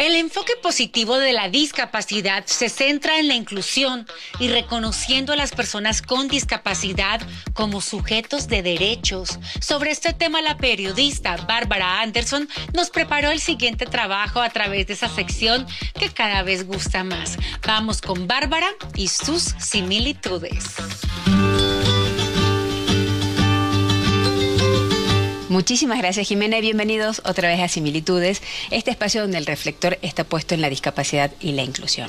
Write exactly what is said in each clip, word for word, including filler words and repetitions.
El enfoque positivo de la discapacidad se centra en la inclusión y reconociendo a las personas con discapacidad como sujetos de derechos. Sobre este tema, la periodista Bárbara Anderson nos preparó el siguiente trabajo a través de esa sección que cada vez gusta más. Vamos con Bárbara y sus similitudes. Muchísimas gracias, Jimena, y bienvenidos otra vez a Similitudes, este espacio donde el reflector está puesto en la discapacidad y la inclusión.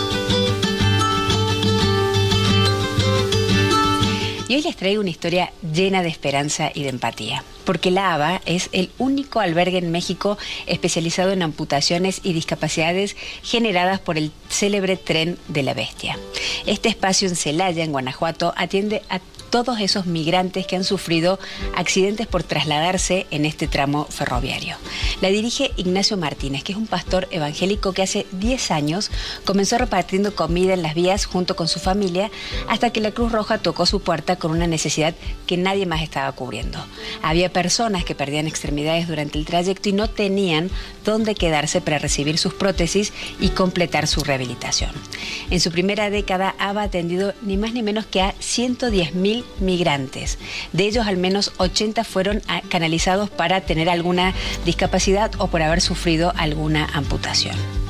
Y hoy les traigo una historia llena de esperanza y de empatía, porque la A B A es el único albergue en México especializado en amputaciones y discapacidades generadas por el célebre Tren de la Bestia. Este espacio en Celaya, en Guanajuato, atiende a todos esos migrantes que han sufrido accidentes por trasladarse en este tramo ferroviario. La dirige Ignacio Martínez, que es un pastor evangélico que hace diez años comenzó repartiendo comida en las vías junto con su familia hasta que la Cruz Roja tocó su puerta con una necesidad que nadie más estaba cubriendo. Había personas que perdían extremidades durante el trayecto y no tenían dónde quedarse para recibir sus prótesis y completar su rehabilitación. En su primera década, A B A ha atendido ni más ni menos que a ciento diez mil migrantes. De ellos, al menos ochenta fueron canalizados para tener alguna discapacidad o por haber sufrido alguna amputación.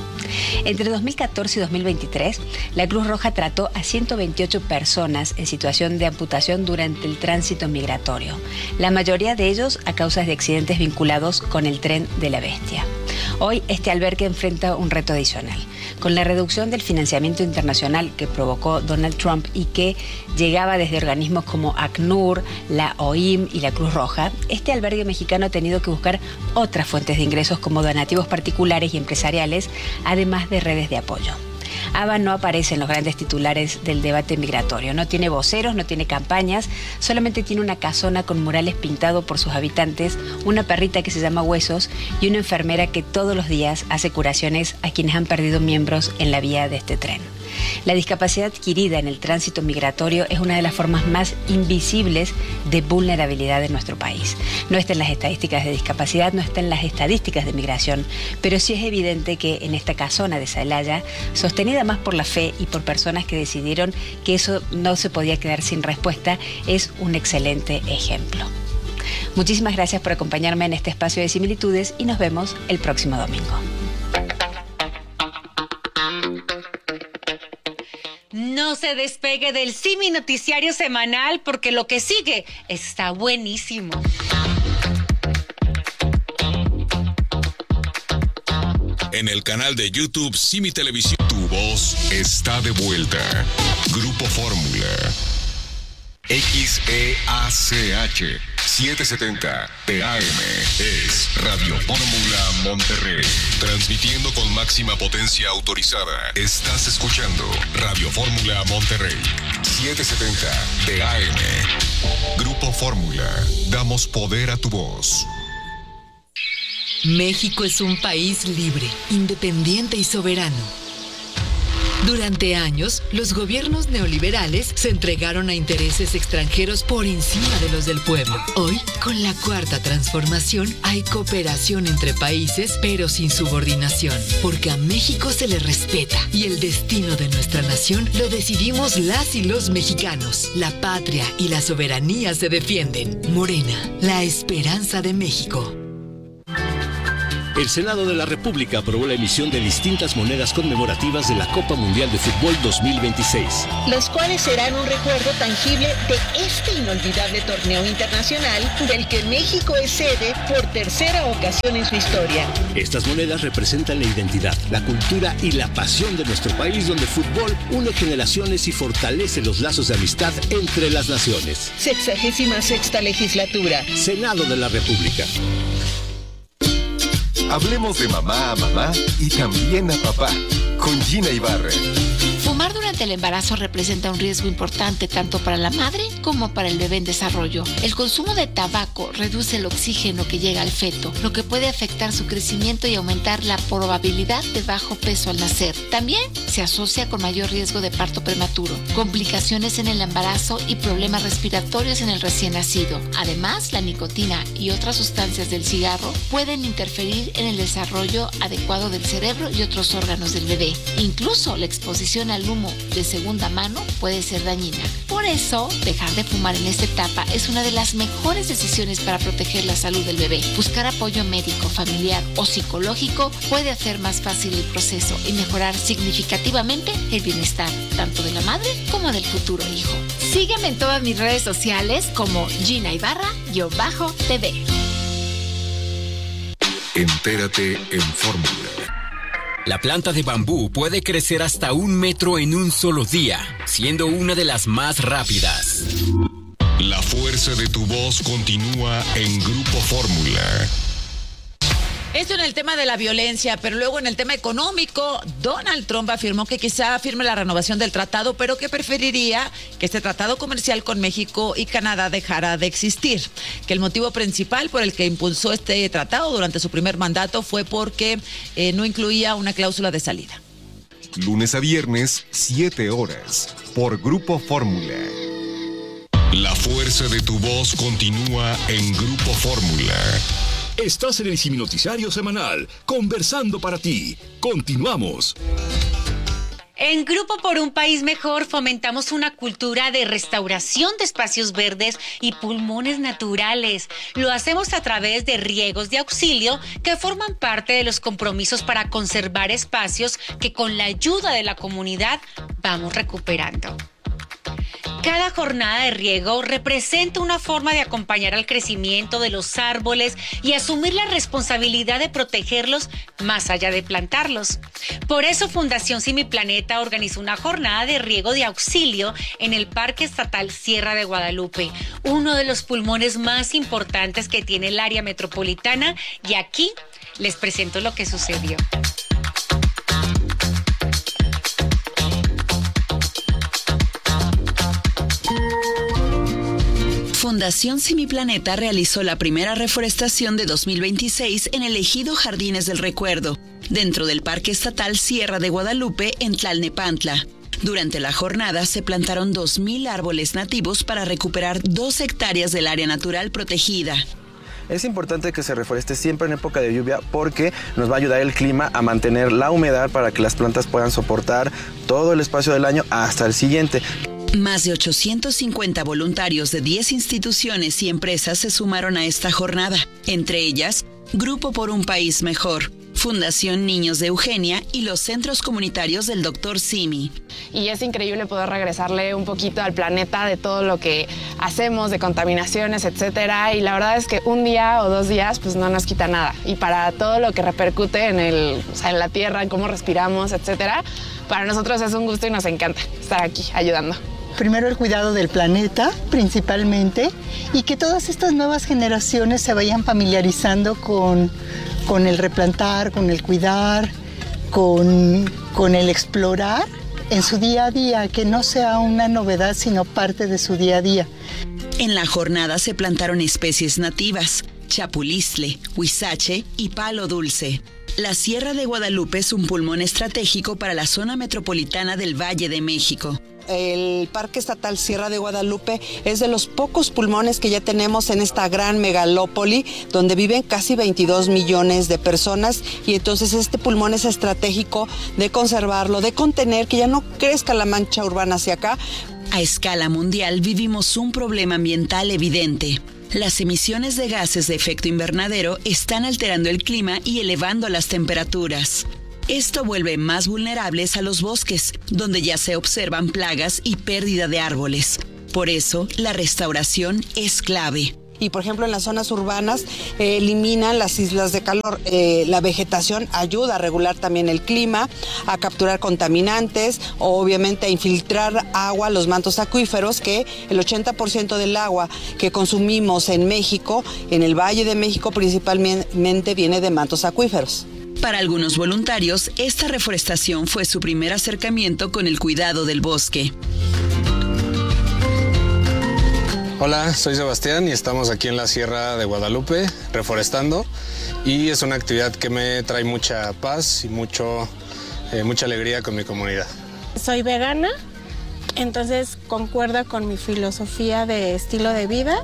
Entre dos mil catorce y dos mil veintitrés, la Cruz Roja trató a ciento veintiocho personas en situación de amputación durante el tránsito migratorio, la mayoría de ellos a causa de accidentes vinculados con el Tren de la Bestia. Hoy este albergue enfrenta un reto adicional. Con la reducción del financiamiento internacional que provocó Donald Trump y que llegaba desde organismos como ACNUR, la O I M y la Cruz Roja, este albergue mexicano ha tenido que buscar otras fuentes de ingresos como donativos particulares y empresariales, además de redes de apoyo. A B A no aparece en los grandes titulares del debate migratorio, no tiene voceros, no tiene campañas, solamente tiene una casona con murales pintados por sus habitantes, una perrita que se llama Huesos y una enfermera que todos los días hace curaciones a quienes han perdido miembros en la vía de este tren. La discapacidad adquirida en el tránsito migratorio es una de las formas más invisibles de vulnerabilidad en nuestro país. No está en las estadísticas de discapacidad, no está en las estadísticas de migración, pero sí es evidente que en esta casona de Celaya, sostenida más por la fe y por personas que decidieron que eso no se podía quedar sin respuesta, es un excelente ejemplo. Muchísimas gracias por acompañarme en este espacio de Similitudes y nos vemos el próximo domingo. No se despegue del Simi Noticiario Semanal porque lo que sigue está buenísimo. En el canal de YouTube Simi Televisión, tu voz está de vuelta. Grupo Fórmula. X E A C H setecientos setenta P A M es Radio Fórmula Monterrey. Transmitiendo con máxima potencia autorizada. Estás escuchando Radio Fórmula Monterrey. setecientos setenta P A M. Grupo Fórmula. Damos poder a tu voz. México es un país libre, independiente y soberano. Durante años, los gobiernos neoliberales se entregaron a intereses extranjeros por encima de los del pueblo. Hoy, con la cuarta transformación, hay cooperación entre países, pero sin subordinación, porque a México se le respeta y el destino de nuestra nación lo decidimos las y los mexicanos. La patria y la soberanía se defienden. Morena, la esperanza de México. El Senado de la República aprobó la emisión de distintas monedas conmemorativas de la Copa Mundial de Fútbol dos mil veintiséis. Los cuales serán un recuerdo tangible de este inolvidable torneo internacional del que México es sede por tercera ocasión en su historia. Estas monedas representan la identidad, la cultura y la pasión de nuestro país, donde el fútbol une generaciones y fortalece los lazos de amistad entre las naciones. Sexagésima sexta legislatura. Senado de la República. Hablemos de mamá a mamá y también a papá, con Gina Ibarra. Fumar Fumar durante el embarazo representa un riesgo importante tanto para la madre como para el bebé en desarrollo. El consumo de tabaco reduce el oxígeno que llega al feto, lo que puede afectar su crecimiento y aumentar la probabilidad de bajo peso al nacer. También se asocia con mayor riesgo de parto prematuro, complicaciones en el embarazo y problemas respiratorios en el recién nacido. Además, la nicotina y otras sustancias del cigarro pueden interferir en el desarrollo adecuado del cerebro y otros órganos del bebé. Incluso la exposición al humo de segunda mano puede ser dañina. Por eso, dejar de fumar en esta etapa es una de las mejores decisiones para proteger la salud del bebé. Buscar apoyo médico, familiar o psicológico puede hacer más fácil el proceso y mejorar significativamente el bienestar tanto de la madre como del futuro hijo. Sígueme en todas mis redes sociales como Gina Ibarra-T V. Entérate en Fórmula. La planta de bambú puede crecer hasta un metro en un solo día, siendo una de las más rápidas. La fuerza de tu voz continúa en Grupo Fórmula. Esto en el tema de la violencia, pero luego en el tema económico, Donald Trump afirmó que quizá firme la renovación del tratado, pero que preferiría que este tratado comercial con México y Canadá dejara de existir. Que el motivo principal por el que impulsó este tratado durante su primer mandato fue porque eh, no incluía una cláusula de salida. Lunes a viernes, siete horas, por Grupo Fórmula. La fuerza de tu voz continúa en Grupo Fórmula. Estás en el Simi Noticiario Semanal, conversando para ti. Continuamos. En Grupo por un País Mejor fomentamos una cultura de restauración de espacios verdes y pulmones naturales. Lo hacemos a través de riegos de auxilio que forman parte de los compromisos para conservar espacios que con la ayuda de la comunidad vamos recuperando. Cada jornada de riego representa una forma de acompañar al crecimiento de los árboles y asumir la responsabilidad de protegerlos más allá de plantarlos. Por eso Fundación Simi Planeta organizó una jornada de riego de auxilio en el Parque Estatal Sierra de Guadalupe, uno de los pulmones más importantes que tiene el área metropolitana, y aquí les presento lo que sucedió. Fundación Simi Planeta realizó la primera reforestación de dos mil veintiséis en el ejido Jardines del Recuerdo, dentro del Parque Estatal Sierra de Guadalupe en Tlalnepantla. Durante la jornada se plantaron dos mil árboles nativos para recuperar dos hectáreas del área natural protegida. Es importante que se reforeste siempre en época de lluvia porque nos va a ayudar el clima a mantener la humedad para que las plantas puedan soportar todo el espacio del año hasta el siguiente. Más de ochocientos cincuenta voluntarios de diez instituciones y empresas se sumaron a esta jornada, entre ellas Grupo por un País Mejor, Fundación Niños de Eugenia y los centros comunitarios del doctor Simi. Y es increíble poder regresarle un poquito al planeta de todo lo que hacemos, de contaminaciones, etcétera. Y la verdad es que un día o dos días pues no nos quita nada. Y para todo lo que repercute en, el, o sea, en la tierra, en cómo respiramos, etcétera, para nosotros es un gusto y nos encanta estar aquí ayudando. Primero el cuidado del planeta, principalmente, y que todas estas nuevas generaciones se vayan familiarizando con, con el replantar, con el cuidar, con, con el explorar en su día a día, que no sea una novedad, sino parte de su día a día. En la jornada se plantaron especies nativas, chapulistle, huizache y palo dulce. La Sierra de Guadalupe es un pulmón estratégico para la zona metropolitana del Valle de México. El Parque Estatal Sierra de Guadalupe es de los pocos pulmones que ya tenemos en esta gran megalópoli, donde viven casi veintidós millones de personas, y entonces este pulmón es estratégico de conservarlo, de contener que ya no crezca la mancha urbana hacia acá. A escala mundial vivimos un problema ambiental evidente. Las emisiones de gases de efecto invernadero están alterando el clima y elevando las temperaturas. Esto vuelve más vulnerables a los bosques, donde ya se observan plagas y pérdida de árboles. Por eso, la restauración es clave. Y por ejemplo en las zonas urbanas eh, eliminan las islas de calor. Eh, la vegetación ayuda a regular también el clima, a capturar contaminantes, obviamente a infiltrar agua, los mantos acuíferos, que el ochenta por ciento del agua que consumimos en México, en el Valle de México principalmente, viene de mantos acuíferos. Para algunos voluntarios, esta reforestación fue su primer acercamiento con el cuidado del bosque. Hola, soy Sebastián y estamos aquí en la Sierra de Guadalupe reforestando, y es una actividad que me trae mucha paz y mucho, eh, mucha alegría con mi comunidad. Soy vegana, entonces concuerda con mi filosofía de estilo de vida,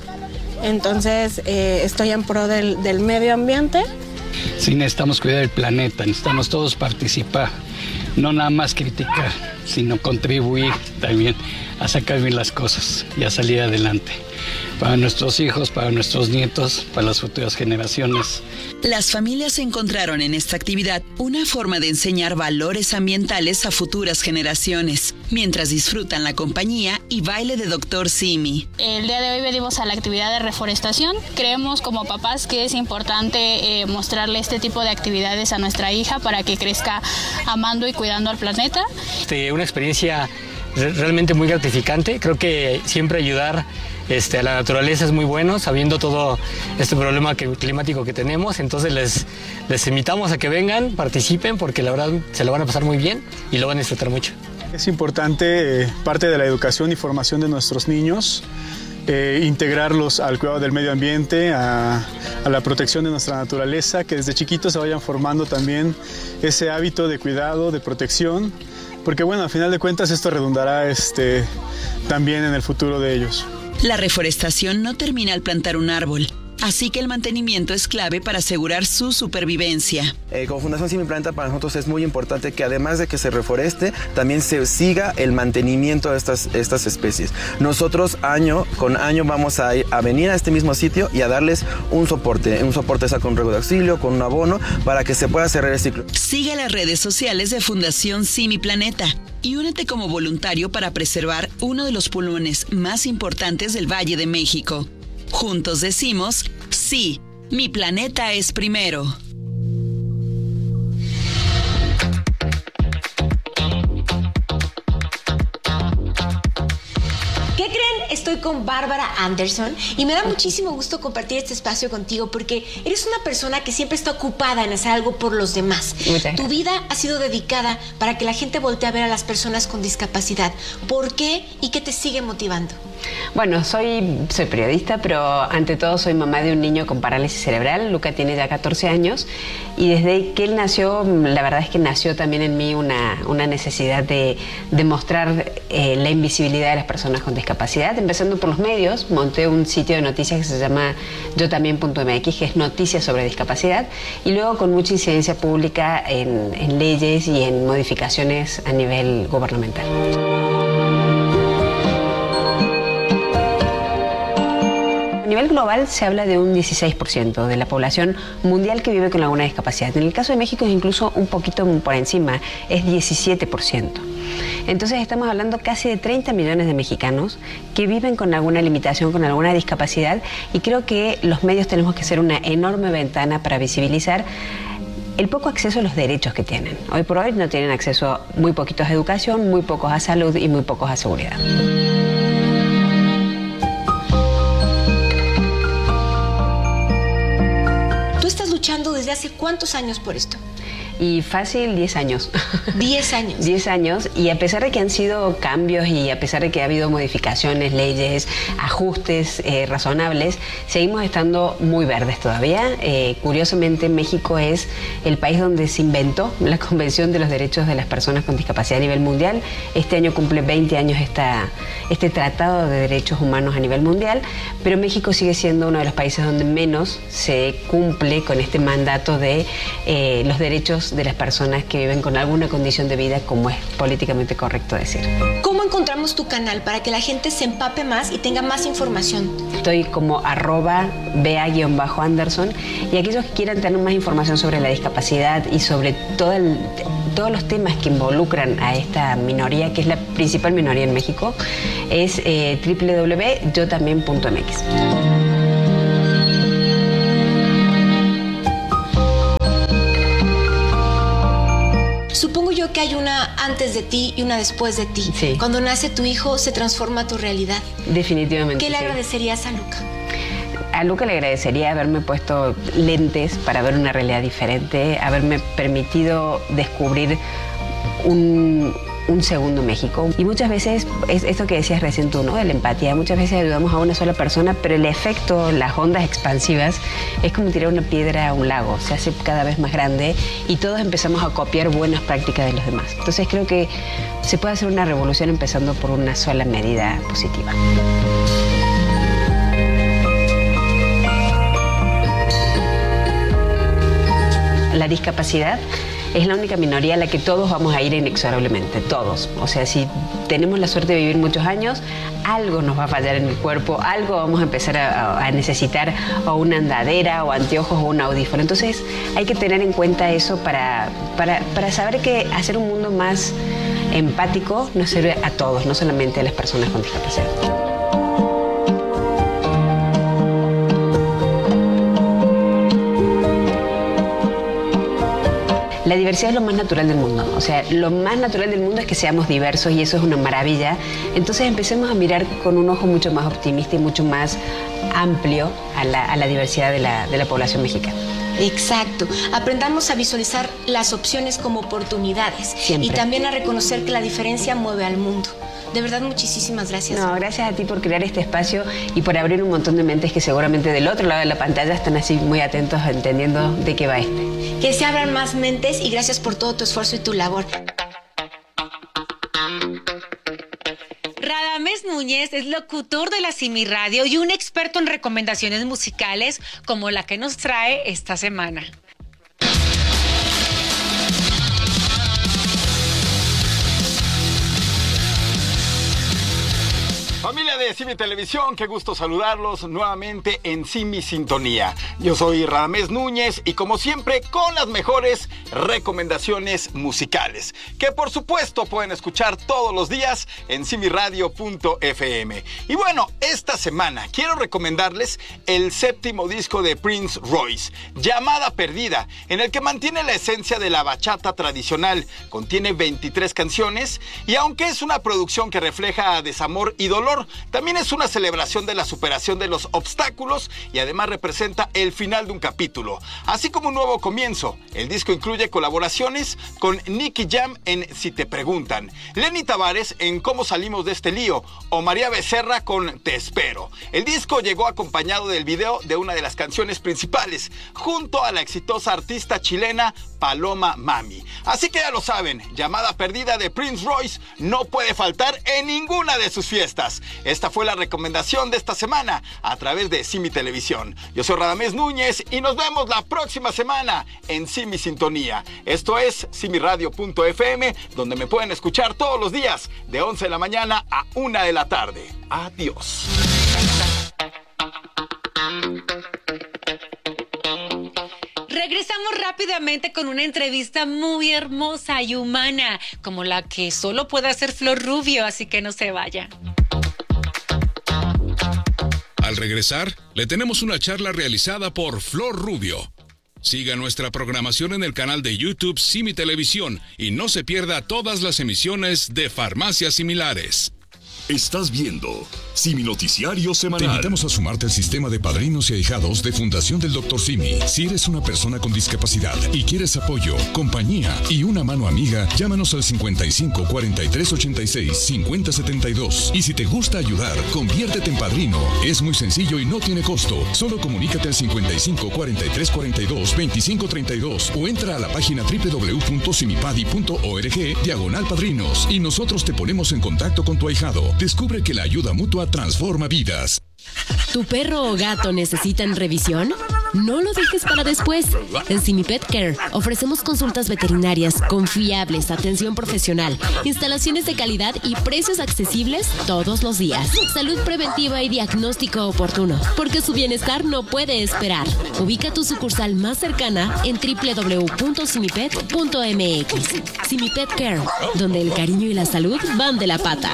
entonces eh, estoy en pro del, del medio ambiente. Sí, necesitamos cuidar el planeta, necesitamos todos participar, no nada más criticar, sino contribuir también a sacar bien las cosas y a salir adelante. Para nuestros hijos, para nuestros nietos, para las futuras generaciones. Las familias encontraron en esta actividad una forma de enseñar valores ambientales a futuras generaciones, mientras disfrutan la compañía y baile de doctor Simi. El día de hoy venimos a la actividad de reforestación. Creemos como papás que es importante eh, mostrarle este tipo de actividades a nuestra hija para que crezca amando y cuidando al planeta. Este, una experiencia realmente muy gratificante. Creo que siempre ayudar este, a la naturaleza es muy bueno, sabiendo todo este problema que, climático que tenemos. Entonces les, les invitamos a que vengan, participen, porque la verdad se lo van a pasar muy bien y lo van a disfrutar mucho. Es importante, eh, parte de la educación y formación de nuestros niños, eh, integrarlos al cuidado del medio ambiente, a, a la protección de nuestra naturaleza, que desde chiquitos se vayan formando también ese hábito de cuidado, de protección, porque bueno, al final de cuentas esto redundará este, también en el futuro de ellos. La reforestación no termina al plantar un árbol, así que el mantenimiento es clave para asegurar su supervivencia. Eh, como Fundación Simi Planeta, para nosotros es muy importante que además de que se reforeste, también se siga el mantenimiento de estas, estas especies. Nosotros año con año vamos a, a venir a este mismo sitio y a darles un soporte, un soporte sea con riego de auxilio, con un abono, para que se pueda cerrar el ciclo. Sigue las redes sociales de Fundación Simi Planeta y únete como voluntario para preservar uno de los pulmones más importantes del Valle de México. Juntos decimos, sí, mi planeta es primero. ¿Qué creen? Estoy con Bárbara Anderson y me da muchísimo gusto compartir este espacio contigo porque eres una persona que siempre está ocupada en hacer algo por los demás. Tu vida ha sido dedicada para que la gente voltee a ver a las personas con discapacidad. ¿Por qué y qué te sigue motivando? Bueno, soy, soy periodista, pero ante todo soy mamá de un niño con parálisis cerebral. Luca tiene ya catorce años y desde que él nació, la verdad es que nació también en mí una, una necesidad de, de mostrar eh, la invisibilidad de las personas con discapacidad. Empezando por los medios, monté un sitio de noticias que se llama yo también punto m x, que es noticias sobre discapacidad, y luego con mucha incidencia pública en, en leyes y en modificaciones a nivel gubernamental. A nivel global se habla de un dieciséis por ciento de la población mundial que vive con alguna discapacidad. En el caso de México es incluso un poquito por encima, es diecisiete por ciento. Entonces estamos hablando casi de treinta millones de mexicanos que viven con alguna limitación, con alguna discapacidad, y creo que los medios tenemos que ser una enorme ventana para visibilizar el poco acceso a los derechos que tienen. Hoy por hoy no tienen acceso muy poquitos a educación, muy pocos a salud y muy pocos a seguridad. ¿Tú estás luchando desde hace cuántos años por esto? Y fácil, diez años. diez años. diez años, y a pesar de que han sido cambios y a pesar de que ha habido modificaciones, leyes, ajustes eh, razonables, seguimos estando muy verdes todavía. Eh, curiosamente, México es el país donde se inventó la Convención de los Derechos de las Personas con Discapacidad a nivel mundial. Este año cumple veinte años esta, este Tratado de Derechos Humanos a nivel mundial, pero México sigue siendo uno de los países donde menos se cumple con este mandato de eh, los derechos de las personas que viven con alguna condición de vida, como es políticamente correcto decir. ¿Cómo encontramos tu canal para que la gente se empape más y tenga más información? Estoy como arroba bea-anderson, y aquellos que quieran tener más información sobre la discapacidad y sobre todo el, todos los temas que involucran a esta minoría, que es la principal minoría en México, es eh, doble u doble u doble u punto yo también punto m x. Supongo yo que hay una antes de ti y una después de ti. Sí. Cuando nace tu hijo, se transforma tu realidad. Definitivamente. ¿Qué le sí. agradecerías a Luca? a Luca le agradecería haberme puesto lentes para ver una realidad diferente, haberme permitido descubrir un, un segundo México. Y muchas veces, es esto que decías recién tú, ¿no? De la empatía, muchas veces ayudamos a una sola persona, pero el efecto, las ondas expansivas, es como tirar una piedra a un lago, se hace cada vez más grande y todos empezamos a copiar buenas prácticas de los demás. Entonces creo que se puede hacer una revolución empezando por una sola medida positiva. La discapacidad es la única minoría a la que todos vamos a ir inexorablemente, todos. O sea, si tenemos la suerte de vivir muchos años, algo nos va a fallar en el cuerpo, algo vamos a empezar a, a necesitar o una andadera o anteojos o un audífono. Entonces hay que tener en cuenta eso para, para, para saber que hacer un mundo más empático nos sirve a todos, no solamente a las personas con discapacidad. La diversidad es lo más natural del mundo, o sea, lo más natural del mundo es que seamos diversos y eso es una maravilla. Entonces empecemos a mirar con un ojo mucho más optimista y mucho más amplio a la, a la diversidad de la, de la población mexicana. Exacto. Aprendamos a visualizar las opciones como oportunidades. Siempre. Y también a reconocer que la diferencia mueve al mundo. De verdad, muchísimas gracias. No, gracias a ti por crear este espacio y por abrir un montón de mentes que seguramente del otro lado de la pantalla están así muy atentos, entendiendo de qué va este. Que se abran más mentes y gracias por todo tu esfuerzo y tu labor. Radamés Núñez es locutor de la Simi Radio y un experto en recomendaciones musicales como la que nos trae esta semana. Familia de Simi Televisión, qué gusto saludarlos nuevamente en Simi Sintonía. Yo soy Radamés Núñez y como siempre con las mejores recomendaciones musicales, que por supuesto pueden escuchar todos los días en simi radio punto efe eme. Y bueno, esta semana quiero recomendarles el séptimo disco de Prince Royce, Llamada Perdida, en el que mantiene la esencia de la bachata tradicional. Contiene veintitrés canciones y aunque es una producción que refleja desamor y dolor, también es una celebración de la superación de los obstáculos y además representa el final de un capítulo, así como un nuevo comienzo. El disco incluye colaboraciones con Nicky Jam en Si Te Preguntan, Lenny Tavares en Cómo Salimos de Este Lío o María Becerra con Te Espero. El disco llegó acompañado del video de una de las canciones principales, junto a la exitosa artista chilena Paloma Mami. Así que ya lo saben, Llamada Perdida de Prince Royce no puede faltar en ninguna de sus fiestas. Esta fue la recomendación de esta semana a través de Simi Televisión. Yo soy Radamés Núñez y nos vemos la próxima semana en Simi Sintonía. Esto es simi radio punto efe eme, donde me pueden escuchar todos los días de once de la mañana a una de la tarde. Adiós. Regresamos rápidamente con una entrevista muy hermosa y humana, como la que solo puede hacer Flor Rubio, así que no se vaya. Al regresar, le tenemos una charla realizada por Flor Rubio. Siga nuestra programación en el canal de YouTube Simi Televisión y no se pierda todas las emisiones de Farmacias Similares. Estás viendo Simi Noticiario Semanal. Te invitamos a sumarte al sistema de padrinos y ahijados de Fundación del doctor Simi. Si eres una persona con discapacidad y quieres apoyo, compañía y una mano amiga, llámanos al cincuenta y cinco, cuarenta y tres, ochenta y seis, cincuenta, setenta y dos. Y si te gusta ayudar, conviértete en padrino. Es muy sencillo y no tiene costo. Solo comunícate al cincuenta y cinco, cuarenta y tres, cuarenta y dos, veinticinco, treinta y dos o entra a la página doble u doble u doble u punto simipadi punto org diagonal padrinos y nosotros te ponemos en contacto con tu ahijado. Descubre que la ayuda mutua transforma vidas. ¿Tu perro o gato necesitan revisión? No lo dejes para después. En Simi Pet Care ofrecemos consultas veterinarias confiables, atención profesional, instalaciones de calidad y precios accesibles todos los días. Salud preventiva y diagnóstico oportuno, porque su bienestar no puede esperar. Ubica tu sucursal más cercana en doble u doble u doble u punto simipet punto eme equis. Simi Pet Care, donde el cariño y la salud van de la pata.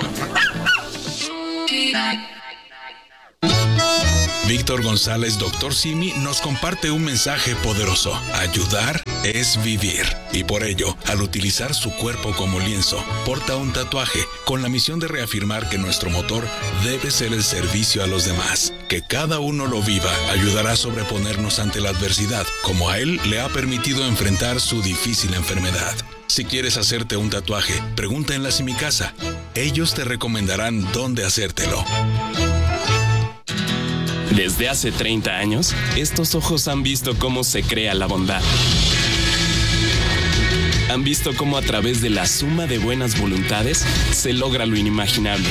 Víctor González, doctor Simi, nos comparte un mensaje poderoso. Ayudar es vivir. Y por ello, al utilizar su cuerpo como lienzo, porta un tatuaje con la misión de reafirmar que nuestro motor debe ser el servicio a los demás. Que cada uno lo viva ayudará a sobreponernos ante la adversidad, como a él le ha permitido enfrentar su difícil enfermedad. Si quieres hacerte un tatuaje, pregunta en la Simicasa. Ellos te recomendarán dónde hacértelo. Desde hace treinta años, estos ojos han visto cómo se crea la bondad. Han visto cómo a través de la suma de buenas voluntades se logra lo inimaginable.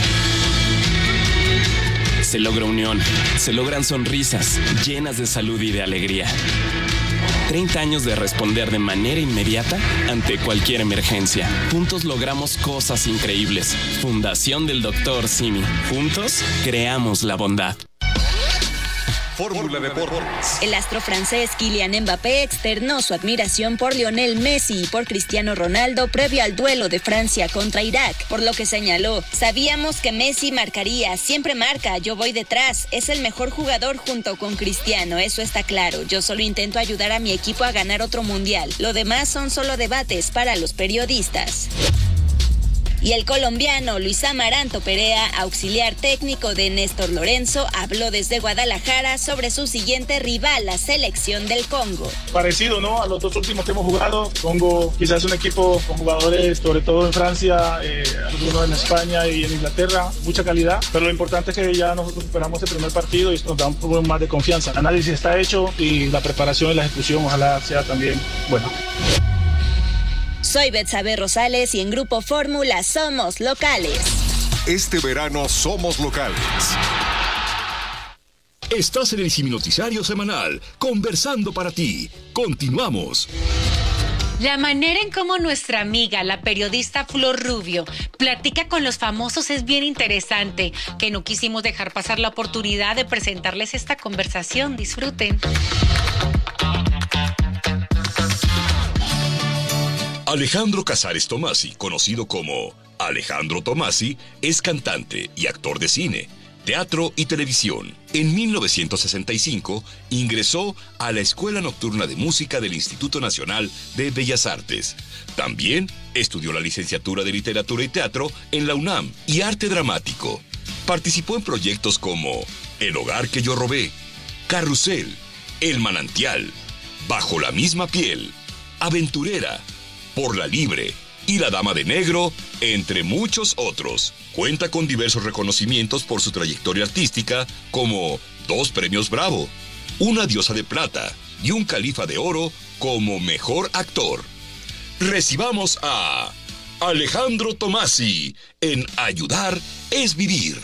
Se logra unión, se logran sonrisas llenas de salud y de alegría. treinta años de responder de manera inmediata ante cualquier emergencia. Juntos logramos cosas increíbles. Fundación del doctor Simi. Juntos creamos la bondad. Fórmula Deportes. El astro francés Kylian Mbappé externó su admiración por Lionel Messi y por Cristiano Ronaldo previo al duelo de Francia contra Irak, por lo que señaló: sabíamos que Messi marcaría, siempre marca, yo voy detrás, es el mejor jugador junto con Cristiano, eso está claro, yo solo intento ayudar a mi equipo a ganar otro mundial, lo demás son solo debates para los periodistas. Y el colombiano Luis Amaranto Perea, auxiliar técnico de Néstor Lorenzo, habló desde Guadalajara sobre su siguiente rival, la selección del Congo. Parecido, ¿no?, a los dos últimos que hemos jugado. Congo quizás un equipo con jugadores, sobre todo en Francia, eh, algunos en España y en Inglaterra, mucha calidad, pero lo importante es que ya nosotros superamos el primer partido y esto nos da un poco más de confianza. El análisis está hecho y la preparación y la ejecución ojalá sea también buena. Soy Betsabe Rosales y en Grupo Fórmula somos locales. Este verano somos locales. Estás en el Simi Noticiario Semanal, conversando para ti. Continuamos. La manera en cómo nuestra amiga, la periodista Flor Rubio, platica con los famosos es bien interesante, que no quisimos dejar pasar la oportunidad de presentarles esta conversación. Disfruten. Alejandro Casares Tomasi, conocido como Alejandro Tomasi, es cantante y actor de cine, teatro y televisión. En mil novecientos sesenta y cinco ingresó a la Escuela Nocturna de Música del Instituto Nacional de Bellas Artes. También estudió la licenciatura de Literatura y Teatro en la UNAM y Arte Dramático. Participó en proyectos como El Hogar que yo robé, Carrusel, El Manantial, Bajo la misma piel, Aventurera, Por la Libre y La Dama de Negro, entre muchos otros. Cuenta con diversos reconocimientos por su trayectoria artística, como dos premios Bravo, una Diosa de Plata y un Califa de Oro como mejor actor. Recibamos a Alejandro Tomasi en Ayudar es Vivir.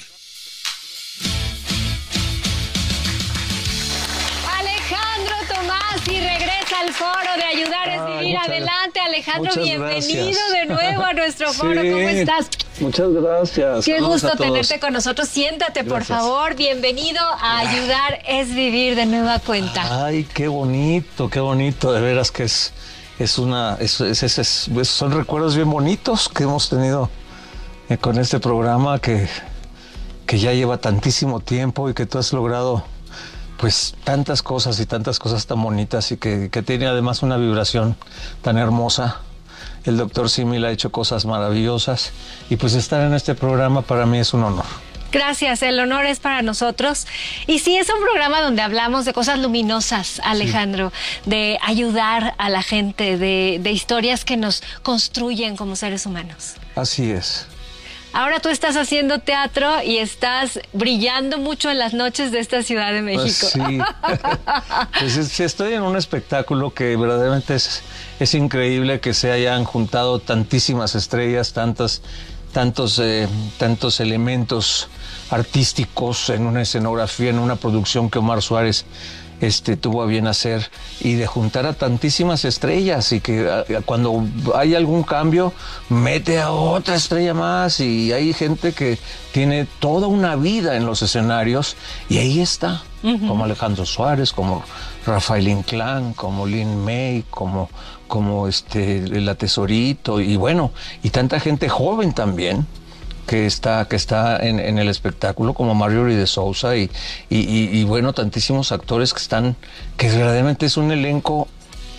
Alejandro Tomasi regresa al foro de Ayudar es Vivir. Muchas, Adelante, Alejandro, bienvenido gracias. De nuevo a nuestro foro. Sí, ¿cómo estás? Muchas gracias. Qué Saludos gusto tenerte con nosotros. Siéntate, gracias. Por favor. Bienvenido a Ayudar es Vivir de nueva cuenta. Ay, qué bonito, qué bonito. De veras que es, es una, es, es, es, es, son recuerdos bien bonitos que hemos tenido eh, con este programa que, que ya lleva tantísimo tiempo y que tú has logrado pues tantas cosas y tantas cosas tan bonitas y que, que tiene además una vibración tan hermosa. El doctor Simi ha hecho cosas maravillosas y pues estar en este programa para mí es un honor. Gracias, el honor es para nosotros. Y sí, es un programa donde hablamos de cosas luminosas, Alejandro, sí. De ayudar a la gente, de, de historias que nos construyen como seres humanos. Así es. Ahora tú estás haciendo teatro y estás brillando mucho en las noches de esta Ciudad de México. Pues sí. Pues es, estoy en un espectáculo que verdaderamente es, es increíble que se hayan juntado tantísimas estrellas, tantas, tantos, eh, tantos elementos artísticos en una escenografía, en una producción que Omar Suárez Este, tuvo a bien hacer y de juntar a tantísimas estrellas y que a, a, cuando hay algún cambio mete a otra estrella más y hay gente que tiene toda una vida en los escenarios y ahí está, uh-huh. Como Alejandro Suárez, como Rafael Inclán, como Lin May, como, como este, La Tesorito y bueno, y tanta gente joven también que está, que está en, en el espectáculo, como Marjorie de Sousa y, y, y, y bueno, tantísimos actores que están, que verdaderamente es un elenco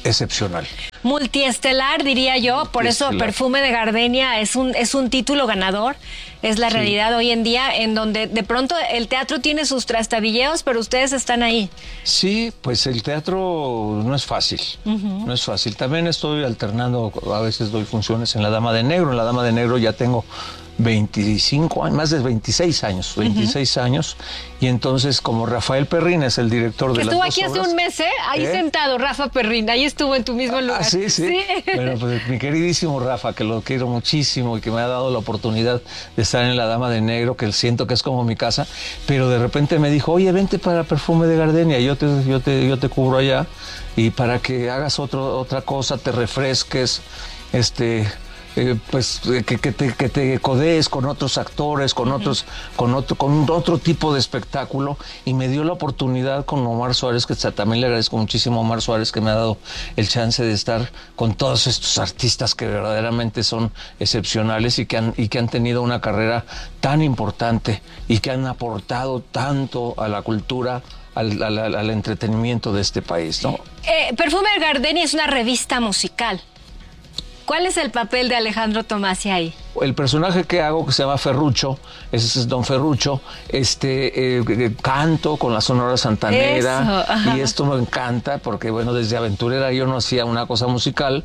excepcional. Multiestelar, diría yo, por eso Perfume de Gardenia es un, es un título ganador. Es la sí. realidad hoy en día, en donde de pronto el teatro tiene sus trastabilleos, pero ustedes están ahí. Sí, pues el teatro no es fácil, uh-huh. no es fácil. También estoy alternando, a veces doy funciones en La Dama de Negro. En La Dama de Negro ya tengo veinticinco años, más de veintiséis años, veintiséis uh-huh. años, y entonces como Rafael Perrín es el director de las dos obras. Estuvo aquí hace un mes, ¿eh? Ahí ¿Eh? sentado, Rafa Perrín, ahí estuvo en tu mismo lugar. Ah, sí, sí. sí. Bueno, pues mi queridísimo Rafa, que lo quiero muchísimo y que me ha dado la oportunidad de estar en La Dama de Negro, que siento que es como mi casa, pero de repente me dijo, oye, vente para Perfume de Gardenia, yo te, yo te, yo te cubro allá, y para que hagas otro, otra cosa, te refresques, este... Eh, pues que, que, te, que te codees con otros actores, con uh-huh. otros, con otro, con otro tipo de espectáculo, y me dio la oportunidad con Omar Suárez, que también le agradezco muchísimo a Omar Suárez, que me ha dado el chance de estar con todos estos artistas que verdaderamente son excepcionales y que han, y que han tenido una carrera tan importante y que han aportado tanto a la cultura, Al, al, al entretenimiento de este país, ¿no? Eh, Perfume de Gardenia es una revista musical. ¿Cuál es el papel de Alejandro Tommasi ahí? El personaje que hago, que se llama Ferrucho, ese es Don Ferrucho, este, eh, canto con la Sonora Santanera, y esto me encanta porque, bueno, desde Aventurera yo no hacía una cosa musical,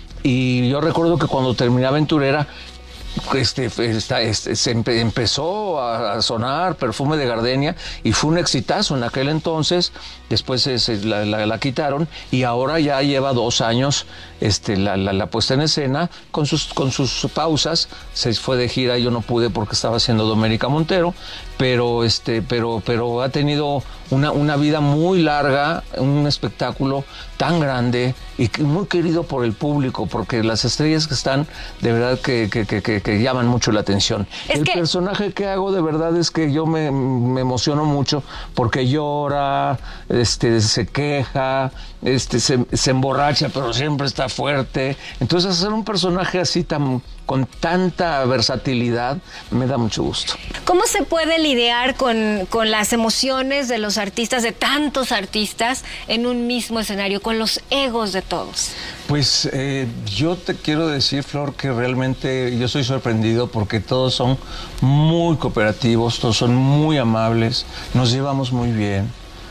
y yo recuerdo que cuando terminé Aventurera, Este, esta, este, se empe, empezó a, a sonar Perfume de Gardenia y fue un exitazo en aquel entonces. Después se, se, la, la, la quitaron, y ahora ya lleva dos años este, la, la, la puesta en escena con sus, con sus pausas. Se fue de gira, yo no pude porque estaba haciendo Doménica Montero, pero, este, pero, pero ha tenido una, una vida muy larga, un espectáculo tan grande y muy querido por el público, porque las estrellas que están, de verdad que, que, que, que, que llaman mucho la atención. Es el que... personaje que hago, de verdad, es que yo me, me emociono mucho porque llora, este, se queja, este, se, se emborracha, pero siempre está fuerte. Entonces, hacer un personaje así tan, con tanta versatilidad, me da mucho gusto. ¿Cómo se puede lidiar con, con las emociones de los artistas, de tantos artistas, en un mismo escenario, con los egos de todos? Pues eh, yo te quiero decir, Flor, que realmente yo soy sorprendido porque todos son muy cooperativos, todos son muy amables, nos llevamos muy bien.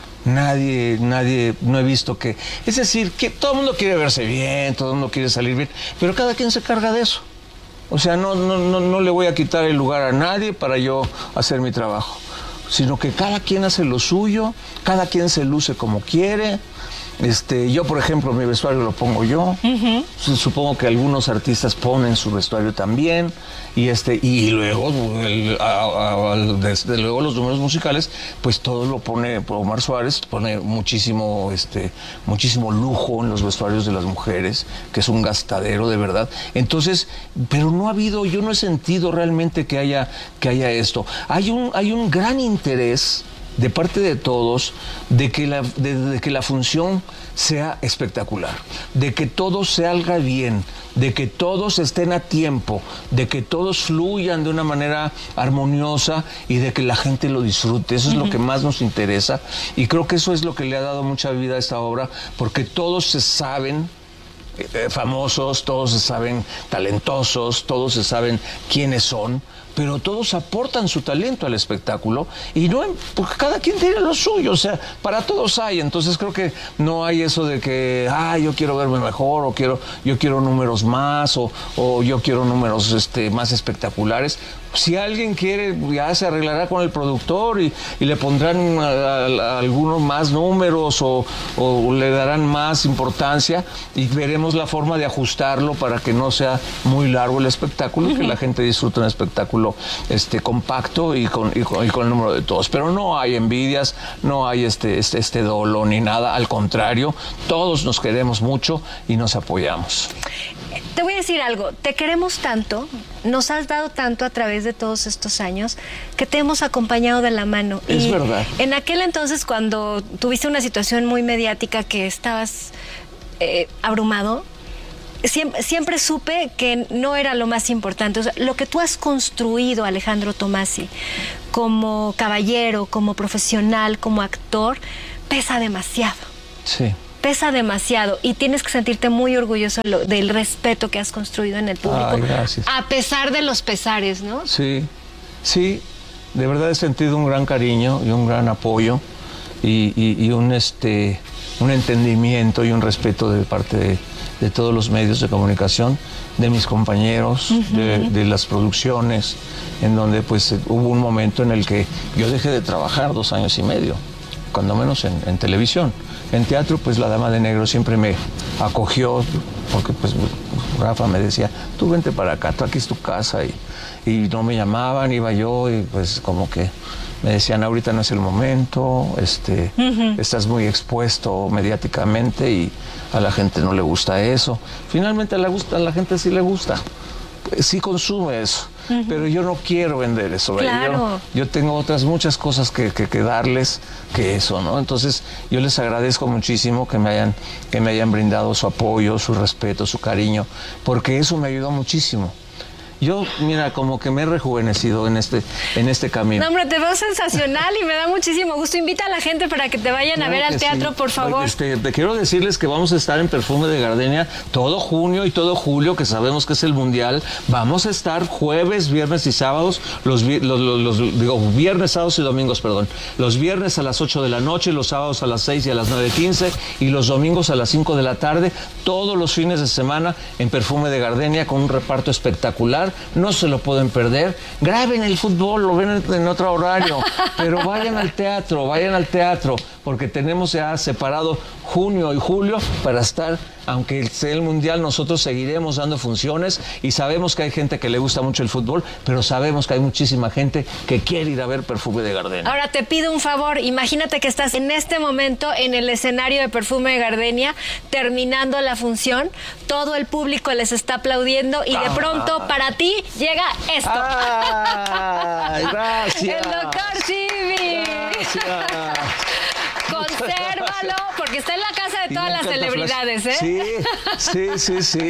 Nadie, nadie, no he visto que... Es decir, que todo el mundo quiere verse bien, todo el mundo quiere salir bien, pero cada quien se carga de eso. O sea, no, no, no, no le voy a quitar el lugar a nadie para yo hacer mi trabajo, sino que cada quien hace lo suyo, cada quien se luce como quiere. Este, yo, por ejemplo, mi vestuario lo pongo yo. Uh-huh. Supongo que algunos artistas ponen su vestuario también. Y este, y luego, el, a, a, desde luego los números musicales, pues todo lo pone Omar Suárez, pone muchísimo, este, muchísimo lujo en los vestuarios de las mujeres, que es un gastadero de verdad. Entonces, pero no ha habido, yo no he sentido realmente que haya, que haya esto. Hay un, hay un gran interés de parte de todos, de que, la, de, de que la función sea espectacular, de que todo salga bien, de que todos estén a tiempo, de que todos fluyan de una manera armoniosa y de que la gente lo disfrute. Eso es uh-huh. lo que más nos interesa, y creo que eso es lo que le ha dado mucha vida a esta obra, porque todos se saben eh, famosos, todos se saben talentosos, todos se saben quiénes son, pero todos aportan su talento al espectáculo, y no, porque cada quien tiene lo suyo, o sea, para todos hay. Entonces creo que no hay eso de que, ah, yo quiero verme mejor, o quiero, yo quiero números más, o, o yo quiero números este, más espectaculares. Si alguien quiere, ya se arreglará con el productor y, y le pondrán a, a, a algunos más números o, o le darán más importancia, y veremos la forma de ajustarlo para que no sea muy largo el espectáculo, uh-huh. y que la gente disfrute un espectáculo este, compacto y con, y, con, y con el número de todos. Pero no hay envidias, no hay este, este, este dolo ni nada, al contrario, todos nos queremos mucho y nos apoyamos. Te voy a decir algo, te queremos tanto, nos has dado tanto a través de todos estos años, que te hemos acompañado de la mano. Es y verdad. En aquel entonces, cuando tuviste una situación muy mediática, que estabas eh, abrumado, siempre, siempre supe que no era lo más importante. O sea, lo que tú has construido, Alejandro Tommasi, como caballero, como profesional, como actor, pesa demasiado. Sí. pesa demasiado y tienes que sentirte muy orgulloso lo, del respeto que has construido en el público. Ay, gracias. A pesar de los pesares, ¿no? Sí, sí, de verdad he sentido un gran cariño y un gran apoyo y, y, y un, este, un entendimiento y un respeto de parte de, de todos los medios de comunicación, de mis compañeros, uh-huh. de, de las producciones, en donde pues hubo un momento en el que yo dejé de trabajar dos años y medio, cuando menos en, en televisión. En teatro, pues La Dama de Negro siempre me acogió, porque pues Rafa me decía, tú vente para acá, tú aquí es tu casa, y, y no me llamaban, iba yo, y pues como que me decían, ahorita no es el momento, este, uh-huh. estás muy expuesto mediáticamente y a la gente no le gusta eso. Finalmente a la, gusta, a la gente sí le gusta, sí consume eso, uh-huh. pero yo no quiero vender eso. Claro. Yo, yo tengo otras muchas cosas que, que, que darles que eso, ¿no? Entonces yo les agradezco muchísimo que me hayan, que me hayan brindado su apoyo, su respeto, su cariño, porque eso me ayudó muchísimo. Yo, mira, como que me he rejuvenecido en este, en este camino. No, hombre, te veo sensacional y me da muchísimo gusto. Invita a la gente para que te vayan claro a ver al teatro, sí. por favor. Este, te quiero decirles que vamos a estar en Perfume de Gardenia todo junio y todo julio, que sabemos que es el Mundial. Vamos a estar jueves, viernes y sábados, los, los, los, los digo, viernes, sábados y domingos, perdón. Los viernes a las ocho de la noche, los sábados a las seis y a las nueve quince y los domingos a las cinco de la tarde, todos los fines de semana en Perfume de Gardenia con un reparto espectacular. No se lo pueden perder. Graben el fútbol, lo ven en, en otro horario, pero vayan al teatro, vayan al teatro, porque tenemos ya separado junio y julio para estar, aunque sea el Mundial, nosotros seguiremos dando funciones y sabemos que hay gente que le gusta mucho el fútbol, pero sabemos que hay muchísima gente que quiere ir a ver Perfume de Gardenia. Ahora te pido un favor, imagínate que estás en este momento en el escenario de Perfume de Gardenia, terminando la función, todo el público les está aplaudiendo y de pronto ah. para ti llega esto. ¡Ay, gracias! El doctor Simi. Gracias. Consérvalo, porque está en la casa de todas las celebridades, ¿eh? Sí, sí, sí, sí.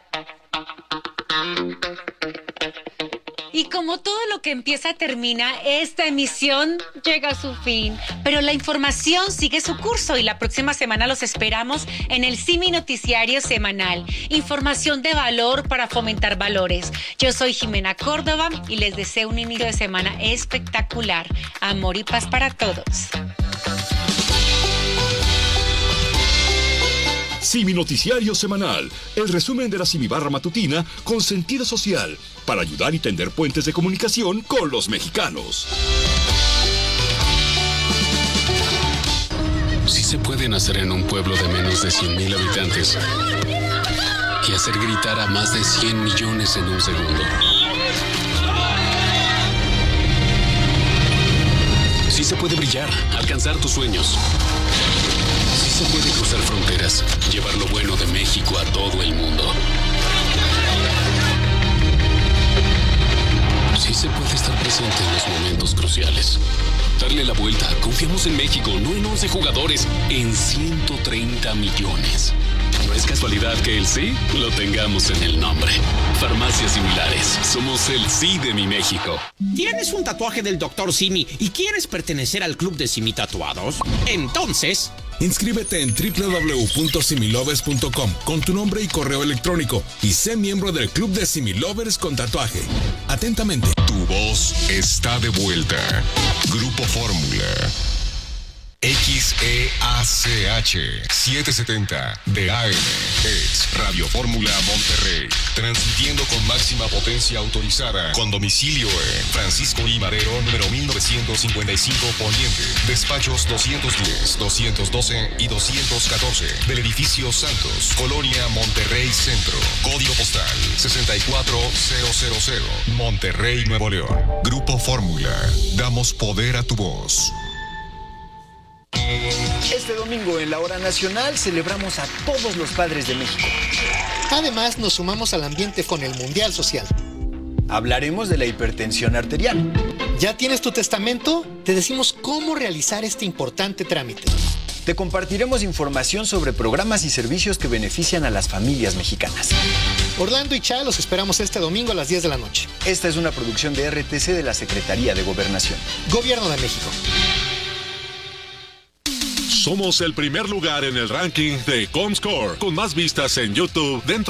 Y como todo lo que empieza termina, esta emisión llega a su fin. Pero la información sigue su curso y la próxima semana los esperamos en el Simi Noticiario Semanal. Información de valor para fomentar valores. Yo soy Jimena Córdoba y les deseo un inicio de semana espectacular. Amor y paz para todos. Simi Noticiario Semanal, el resumen de la Simi Barra Matutina con sentido social, para ayudar y tender puentes de comunicación con los mexicanos. Sí se puede nacer en un pueblo de menos de cien mil habitantes y hacer gritar a más de cien millones en un segundo. Sí se puede brillar, alcanzar tus sueños. Sí se puede cruzar fronteras, llevar lo bueno de México a todo el mundo. Sí se puede estar presente en los momentos cruciales. Darle la vuelta. Confiamos en México, no en once jugadores, en ciento treinta millones. No es casualidad que el sí lo tengamos en el nombre. Farmacias Similares. Somos el sí de mi México. ¿Tienes un tatuaje del doctor Simi y quieres pertenecer al club de Simi Tatuados? Entonces... inscríbete en doble u doble u doble u punto similovers punto com con tu nombre y correo electrónico y sé miembro del club de Similovers con tatuaje. Atentamente. Tu voz está de vuelta. Grupo Fórmula. X E A C H setecientos setenta de A M es Radio Fórmula Monterrey, transmitiendo con máxima potencia autorizada, con domicilio en Francisco I. Madero, número mil novecientos cincuenta y cinco Poniente, despachos doscientos diez, doscientos doce y doscientos catorce, del edificio Santos, Colonia Monterrey Centro, código postal sesenta y cuatro mil, Monterrey, Nuevo León. Grupo Fórmula, damos poder a tu voz. Este domingo en la Hora Nacional celebramos a todos los padres de México. Además, nos sumamos al ambiente con el Mundial Social. Hablaremos de la hipertensión arterial. ¿Ya tienes tu testamento? Te decimos cómo realizar este importante trámite. Te compartiremos información sobre programas y servicios que benefician a las familias mexicanas. Orlando y Cha los esperamos este domingo a las diez de la noche. Esta es una producción de R T C de la Secretaría de Gobernación. Gobierno de México. Somos el primer lugar en el ranking de Comscore, con más vistas en YouTube dentro